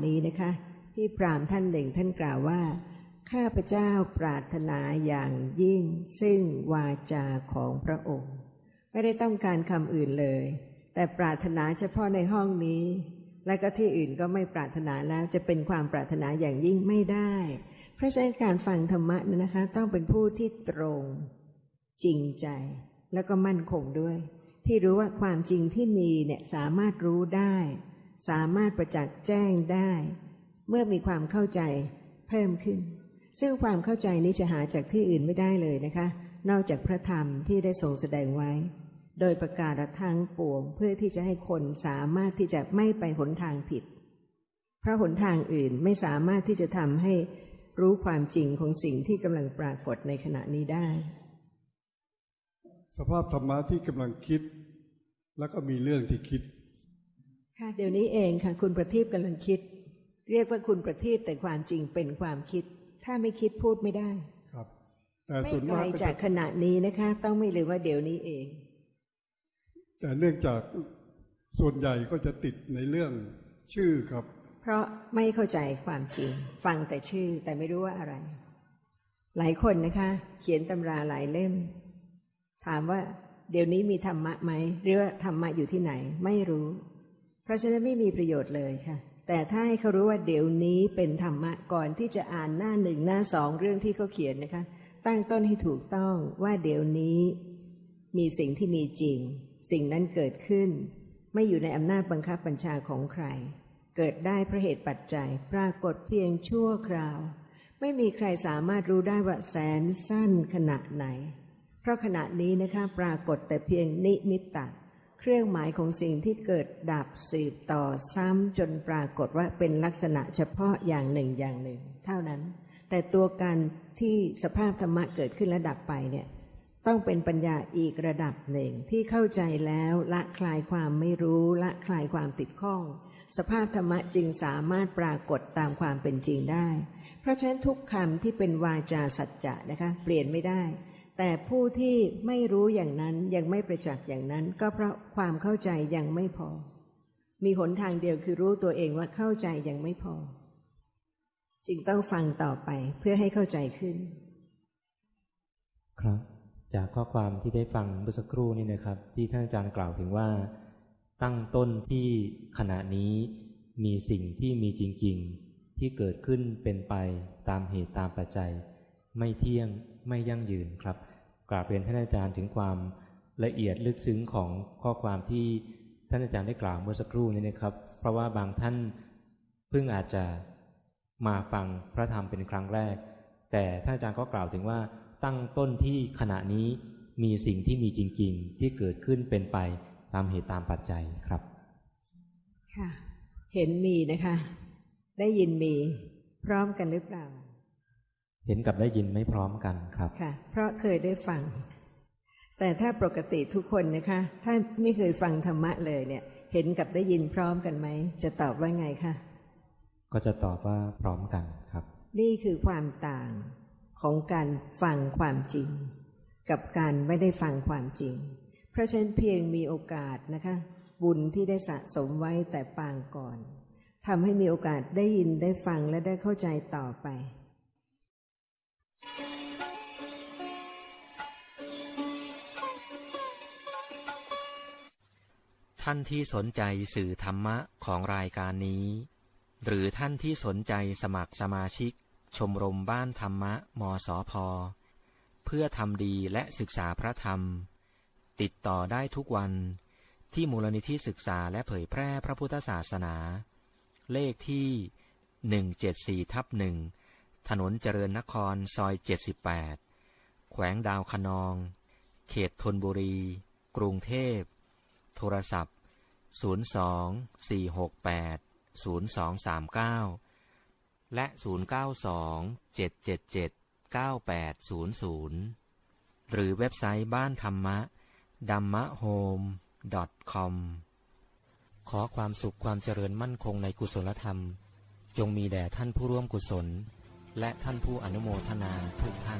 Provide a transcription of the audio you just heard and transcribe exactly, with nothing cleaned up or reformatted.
นี้นะคะที่พราหมณ์ท่านหนึ่งท่านกล่าวว่าข้าพเจ้าปรารถนาอย่างยิ่งซึ่งวาจาของพระองค์ไม่ได้ต้องการคำอื่นเลยแต่ปรารถนาเฉพาะในห้องนี้และก็ที่อื่นก็ไม่ปรารถนาแล้วจะเป็นความปรารถนาอย่างยิ่งไม่ได้เพราะฉะนั้นการฟังธรรมะนะคะต้องเป็นผู้ที่ตรงจริงใจแล้วก็มั่นคงด้วยที่รู้ว่าความจริงที่มีเนี่ยสามารถรู้ได้สามารถประจักษ์แจ้งได้เมื่อมีความเข้าใจเพิ่มขึ้นซึ่งความเข้าใจนี้จะหาจากที่อื่นไม่ได้เลยนะคะนอกจากพระธรรมที่ได้ทรงแสดงไว้โดยประกาศทั้งปวงเพื่อที่จะให้คนสามารถที่จะไม่ไปหนทางผิดเพราะหนทางอื่นไม่สามารถที่จะทำให้รู้ความจริงของสิ่งที่กำลังปรากฏในขณะนี้ได้สภาพธรรมะที่กำลังคิดแล้วก็มีเรื่องที่คิดค่ะเดี๋ยวนี้เองค่ะคุณประทีปกำลังคิดเรียกว่าคุณประทีปแต่ความจริงเป็นความคิดถ้าไม่คิดพูดไม่ได้ครับแต่ไม่ไกลจากขณะนี้นะคะต้องไม่ลืมว่าเดี๋ยวนี้เองแต่เนื่องจากส่วนใหญ่ก็จะติดในเรื่องชื่อครับเพราะไม่เข้าใจความจริงฟังแต่ชื่อแต่ไม่รู้ว่าอะไรหลายคนนะคะเขียนตำราหลายเล่มถามว่าเดี๋ยวนี้มีธรรมะไหมหรือว่าธรรมะอยู่ที่ไหนไม่รู้เพราะฉะนั้นไม่มีประโยชน์เลยค่ะแต่ถ้าให้เขารู้ว่าเดี๋ยวนี้เป็นธรรมะก่อนที่จะอ่านหน้าหนึ่งหน้าสองเรื่องที่เขาเขียนนะคะตั้งต้นให้ถูกต้องว่าเดี๋ยวนี้มีสิ่งที่มีจริงสิ่งนั้นเกิดขึ้นไม่อยู่ในอำนาจบังคับบัญชาของใครเกิดได้เพราะเหตุปัจจัยปรากฏเพียงชั่วคราวไม่มีใครสามารถรู้ได้ว่าแสนสั้นขณะไหนเพราะขณะนี้นะคะปรากฏแต่เพียงนิมิตตะเครื่องหมายของสิ่งที่เกิดดับสืบต่อซ้ำจนปรากฏว่าเป็นลักษณะเฉพาะอย่างหนึ่งอย่างหนึ่งเท่านั้นแต่ตัวการที่สภาพธรรมะเกิดขึ้นและดับไปเนี่ยต้องเป็นปัญญาอีกระดับหนึ่งที่เข้าใจแล้วละคลายความไม่รู้ละคลายความติดข้องสภาพธรรมะจึงสามารถปรากฏตามความเป็นจริงได้เพราะฉะนั้นทุกคำที่เป็นวาจาสัจจะนะคะเปลี่ยนไม่ได้แต่ผู้ที่ไม่รู้อย่างนั้นยังไม่ประจักษ์อย่างนั้นก็เพราะความเข้าใจยังไม่พอมีหนทางเดียวคือรู้ตัวเองว่าเข้าใจยังไม่พอจึงต้องฟังต่อไปเพื่อให้เข้าใจขึ้นครับจากข้อความที่ได้ฟังเมื่อสักครู่นี่นะครับที่ท่านอาจารย์กล่าวถึงว่าตั้งต้นที่ขณะนี้มีสิ่งที่มีจริงๆที่เกิดขึ้นเป็นไปตามเหตุตามปัจจัยไม่เที่ยงไม่ยั่งยืนครับกราบเรียนท่านอาจารย์ถึงความละเอียดลึกซึ้งของข้อความที่ท่านอาจารย์ได้กล่าวเมื่อสักครู่นี้นะครับเพราะว่าบางท่านเพิ่งอาจจะมาฟังพระธรรมเป็นครั้งแรกแต่ท่านอาจารย์ก็กล่าวถึงว่าตั้งต้นที่ขณะนี้มีสิ่งที่มีจริงๆที่เกิดขึ้นเป็นไปตามเหตุตามปัจจัยครับค่ะเห็นมีนะคะได้ยินมีพร้อมกันหรือเปล่าเห็นกับได้ยินไม่พร้อมกันครับค่ะเพราะเคยได้ฟังแต่ถ้าปกติทุกคนนะคะถ้าไม่เคยฟังธรรมะเลยเนี่ยเห็นกับได้ยินพร้อมกันไหมจะตอบว่าไงคะก็จะตอบว่าพร้อมกันครับนี่คือความต่างของการฟังความจริงกับการไม่ได้ฟังความจริงเพราะฉะนั้นเพียงมีโอกาสนะคะบุญที่ได้สะสมไว้แต่ปางก่อนทำให้มีโอกาสได้ยินได้ฟังและได้เข้าใจต่อไปท่านที่สนใจสื่อธรรมะของรายการนี้หรือท่านที่สนใจสมัครสมาชิกชมรมบ้านธรรมะมสพ.เพื่อทำดีและศึกษาพระธรรมติดต่อได้ทุกวันที่มูลนิธิศึกษาและเผยแพร่พระพุทธศาสนาเลขที่หนึ่งเจ็ดสี่ทับหนึ่งถนนเจริญนครซอยเจ็ดสิบแปดแขวงดาวคะนองเขตธนบุรีกรุงเทพโทรศัพท์ศูนย์ สอง สี่ หก แปด ศูนย์ สอง สาม เก้าและศูนย์ เก้า สอง เจ็ด เจ็ด เจ็ด เก้า แปด ศูนย์ ศูนย์หรือเว็บไซต์บ้านธรรมะ ดัมมะโฮม ดอท คอม ขอความสุขความเจริญมั่นคงในกุศลธรรมจงมีแด่ท่านผู้ร่วมกุศลและท่านผู้อนุโมทนาทุกท่าน